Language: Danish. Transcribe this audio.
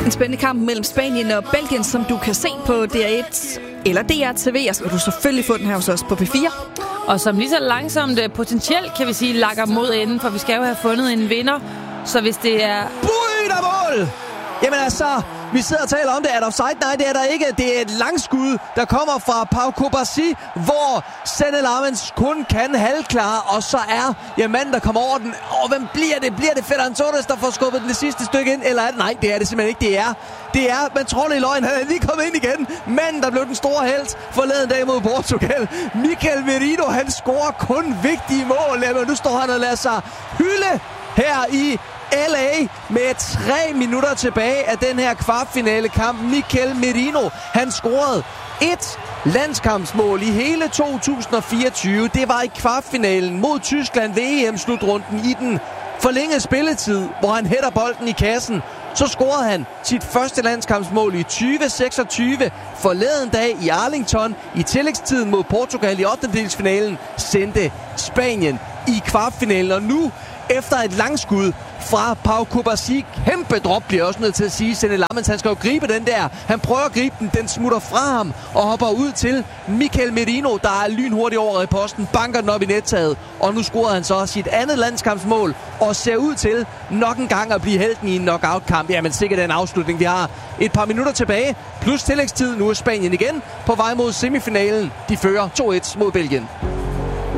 En spændende kamp mellem Spanien og Belgien, som du kan se på DR1 eller DR-TV, og så kan du selvfølgelig få den her hos os på P4. Og som lige så langsomt potentielt, kan vi sige, lakker mod enden, for vi skal jo have fundet en vinder. Så hvis det er... Bryg der mål! Jamen altså, vi sidder og taler om det. Er der offside? Nej, det er der ikke. Det er et langskud, der kommer fra Pau Cubarsí, hvor Senne Lammens kun kan halvklare, og så er manden, der kommer over den. Og hvem bliver det? Bliver det Ferran Torres, der får skubbet den det sidste stykke ind? Eller er det? Nej, det er det simpelthen ikke. Det er, man tror det i løgn. Han er lige kommet ind igen. Manden, der blev den store helt forleden dag mod Portugal. Mikel Merino, han scorer kun vigtige mål. Jamen, nu står han og lader sig hylde her i LA med 3 minutter tilbage af den her kvartfinale kamp. Mikel Merino, han scorede 1 landskampsmål i hele 2024. Det var i kvartfinalen mod Tyskland ved EM-slutrunden i den forlængede spilletid, hvor han hætter bolden i kassen. Så scorede han sit første landskampsmål i 2026 forleden dag i Arlington. I tillægstiden mod Portugal i 8. sendte Spanien i kvartfinalen. Og nu, efter et langskud fra Pau Cubarsí, kæmpe drop, bliver også nødt til at sige. Senne Lammens, han skal jo gribe den der. Han prøver at gribe den, den smutter fra ham og hopper ud til Mikel Merino, der er lynhurtigt over i posten, banker den op i nettaget. Og nu scorede han så sit andet landskampsmål og ser ud til nok en gang at blive helten i en knockout-kamp. Jamen sikkert den afslutning. Vi har et par minutter tilbage, plus tillægstid. Nu er Spanien igen på vej mod semifinalen. De fører 2-1 mod Belgien.